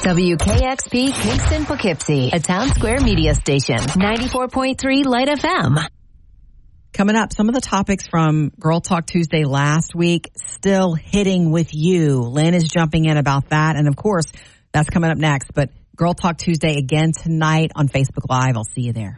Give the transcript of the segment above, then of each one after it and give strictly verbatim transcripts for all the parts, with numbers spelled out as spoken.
W K X P Kingston Poughkeepsie, a Town Square media station, ninety-four point three Light F M. Coming up, some of the topics from Girl Talk Tuesday last week still hitting with you. Lynn is jumping in about that. And of course, that's coming up next. But Girl Talk Tuesday again tonight on Facebook Live. I'll see you there.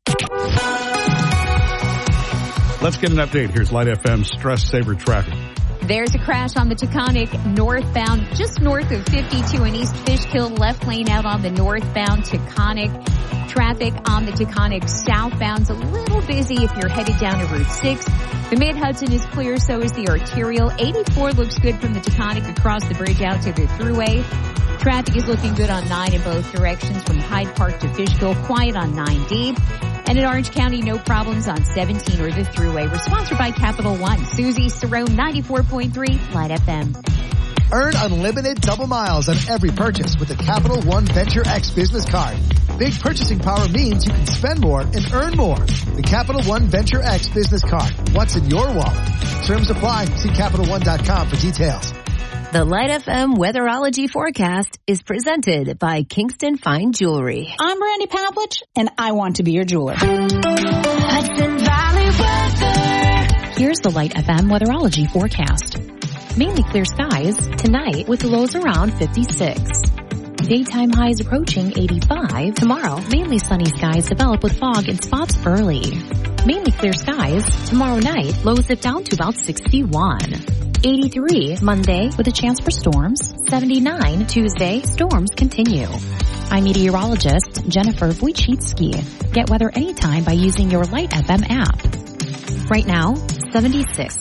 Let's get an update. Here's Light F M's Stress Saver traffic. There's a crash on the Taconic northbound, just north of fifty-two in East Fishkill, left lane out on the northbound Taconic. Traffic on the Taconic southbound's a little busy if you're headed down to Route six. The Mid-Hudson is clear, so is the arterial. eighty-four looks good from the Taconic across the bridge out to the Thruway. Traffic is looking good on nine in both directions from Hyde Park to Fishkill, quiet on nine D. And in Orange County, no problems on seventeen or the Thruway. We're sponsored by Capital One. Susie Cerrone, ninety-four point three Light F M. Earn unlimited double miles on every purchase with the Capital One Venture X business card. Big purchasing power means you can spend more and earn more. The Capital One Venture X business card. What's in your wallet? Terms apply. See Capital One dot com for details. The Light F M weatherology forecast is presented by Kingston Fine Jewelry. I'm Brandy Pavlich, and I want to be your jeweler. Hudson Valley weather. Here's the Light F M weatherology forecast. Mainly clear skies tonight with lows around fifty-six. Daytime highs approaching eighty-five. Tomorrow, mainly sunny skies develop with fog in spots early. Mainly clear skies. Tomorrow night, lows dip down to about sixty-one. eighty-three Monday with a chance for storms. seventy-nine Tuesday, storms continue. I'm meteorologist Jennifer Wojcicki. Get weather anytime by using your Light F M app. Right now, seventy-six.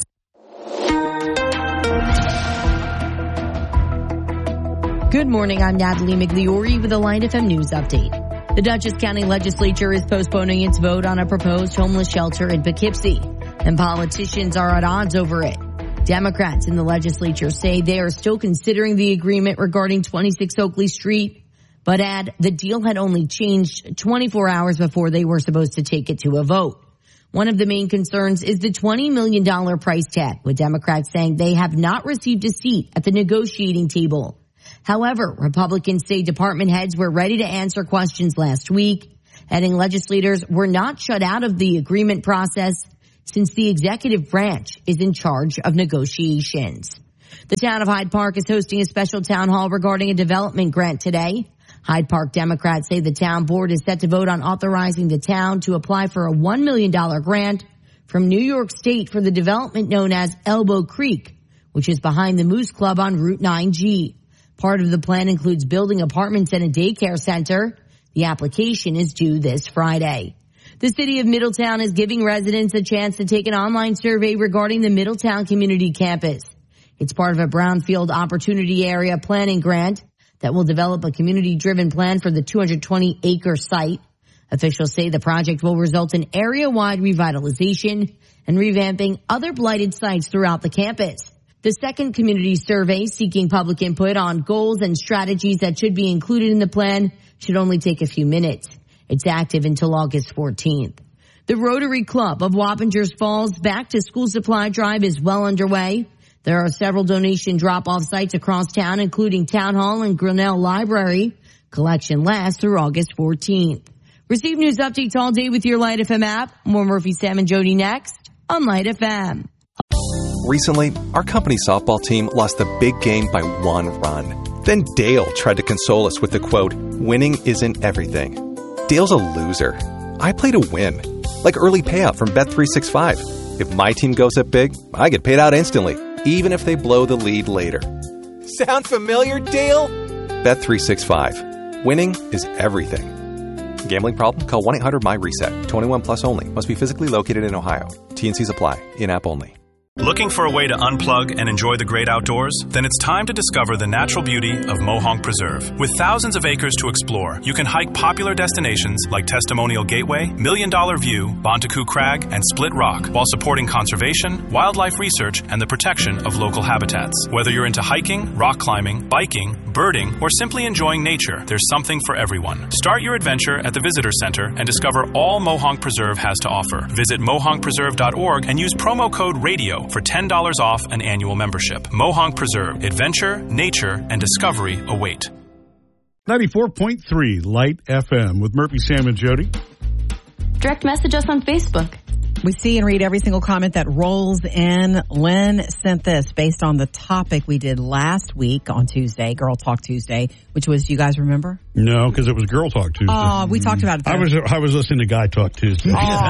Good morning, I'm Natalie Migliori with the Light F M News Update. The Dutchess County Legislature is postponing its vote on a proposed homeless shelter in Poughkeepsie, and politicians are at odds over it. Democrats in the legislature say they are still considering the agreement regarding twenty-six Oakley Street, but add the deal had only changed twenty-four hours before they were supposed to take it to a vote. One of the main concerns is the twenty million dollars price tag, with Democrats saying they have not received a seat at the negotiating table. However, Republicans say department heads were ready to answer questions last week, adding legislators were not shut out of the agreement process since the executive branch is in charge of negotiations. The town of Hyde Park is hosting a special town hall regarding a development grant today. Hyde Park Democrats say the town board is set to vote on authorizing the town to apply for a one million dollars grant from New York State for the development known as Elbow Creek, which is behind the Moose Club on Route nine G. Part of the plan includes building apartments and a daycare center. The application is due this Friday. The city of Middletown is giving residents a chance to take an online survey regarding the Middletown Community Campus. It's part of a Brownfield Opportunity Area Planning Grant that will develop a community-driven plan for the two hundred twenty acre site. Officials say the project will result in area-wide revitalization and revamping other blighted sites throughout the campus. The second community survey seeking public input on goals and strategies that should be included in the plan should only take a few minutes. It's active until August fourteenth. The Rotary Club of Wappingers Falls Back to School Supply Drive is well underway. There are several donation drop-off sites across town, including Town Hall and Grinnell Library. Collection lasts through August fourteenth. Receive news updates all day with your Light F M app. More Murphy, Sam, and Jody next on Light F M. Recently, our company softball team lost the big game by one run. Then Dale tried to console us with the quote, "Winning isn't everything." Dale's a loser. I play to win. Like early payout from Bet three sixty-five. If my team goes up big, I get paid out instantly, even if they blow the lead later. Sound familiar, Dale? Bet three sixty-five. Winning is everything. Gambling problem? Call one eight hundred M Y reset. twenty-one plus only. Must be physically located in Ohio. T N Cs apply. In-app only. Looking for a way to unplug and enjoy the great outdoors? Then it's time to discover the natural beauty of Mohonk Preserve. With thousands of acres to explore, you can hike popular destinations like Testimonial Gateway, Million Dollar View, Bontecoup Crag, and Split Rock, while supporting conservation, wildlife research, and the protection of local habitats. Whether you're into hiking, rock climbing, biking, birding, or simply enjoying nature, there's something for everyone. Start your adventure at the Visitor Center and discover all Mohonk Preserve has to offer. Visit mohonk preserve dot org and use promo code RADIO for ten dollars off an annual membership. Mohonk Preserve. Adventure, nature, and discovery await. ninety-four point three Light F M with Murphy, Sam, and Jody. Direct message us on Facebook. We see and read every single comment that rolls in. Lynn sent this based on the topic we did last week on Tuesday, Girl Talk Tuesday, which was, do you guys remember? No, because it was Girl Talk Tuesday. Oh, we talked about it. I was I was listening to Guy Talk Tuesday.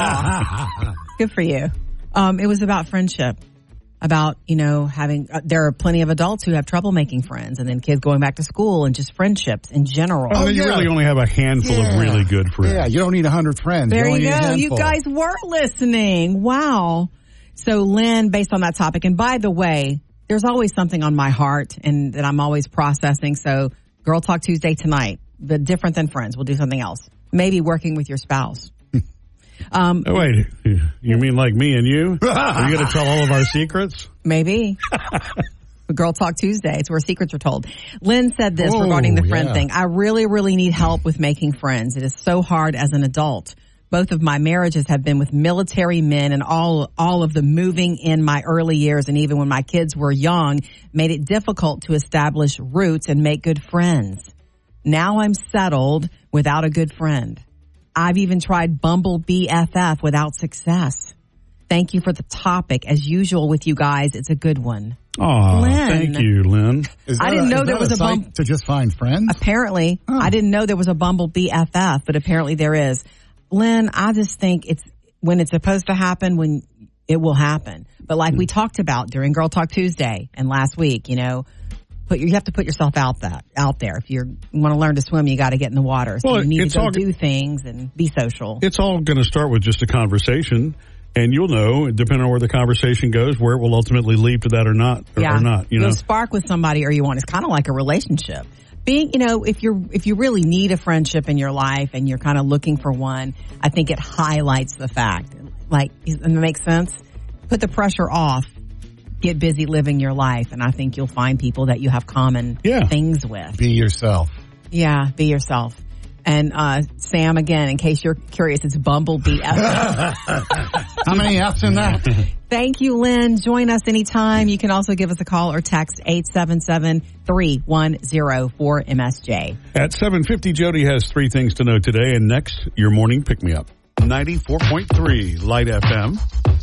Oh, good for you. Um, it was about friendship. About, you know, having, uh, there are plenty of adults who have trouble making friends, and then kids going back to school, and just friendships in general. Oh, you yeah. really only have a handful yeah. of really good friends. Yeah, you don't need a hundred friends. There you, you go. You guys were listening. Wow. So, Lynn, based on that topic, and by the way, there's always something on my heart and that I'm always processing. So, Girl Talk Tuesday tonight, but different than friends. We'll do something else. Maybe working with your spouse. Um, oh, wait, you mean like me and you? Are you going to tell all of our secrets? Maybe. Girl Talk Tuesday. It's where secrets are told. Lynn said this oh, regarding the friend yeah. thing. I really, really need help with making friends. It is so hard as an adult. Both of my marriages have been with military men, and all all of the moving in my early years and even when my kids were young made it difficult to establish roots and make good friends. Now I'm settled without a good friend. I've even tried Bumble B F F without success. Thank you for the topic. As usual with you guys, it's a good one. Oh, thank you, Lynn. I didn't a, know there was a, a Bumble to just find friends. Apparently, huh. I didn't know there was a Bumble B F F, but apparently there is. Lynn, I just think it's when it's supposed to happen, when it will happen. But like we talked about during Girl Talk Tuesday and last week, you know, put you have to put yourself out that out there. If you're, you want to learn to swim, you got to get in the water. So well, you need to go all, do things and be social. It's all going to start with just a conversation. And you'll know, depending on where the conversation goes, where it will ultimately lead to that or not. Or, yeah. or not, you know? You'll spark with somebody or you want. It's kind of like a relationship. Being, you know, if you're, if you really need a friendship in your life and you're kind of looking for one, I think it highlights the fact. Like, does it make sense? Put the pressure off. Get busy living your life. And I think you'll find people that you have common yeah. things with. Be yourself. Yeah, be yourself. And uh, Sam, again, in case you're curious, it's Bumble B F F. How many F's in that? Thank you, Lynn. Join us anytime. You can also give us a call or text eight seven seven, three one zero, four M S J. At seven fifty, Jody has three things to know today. And next, your morning pick-me-up. ninety-four point three Light F M.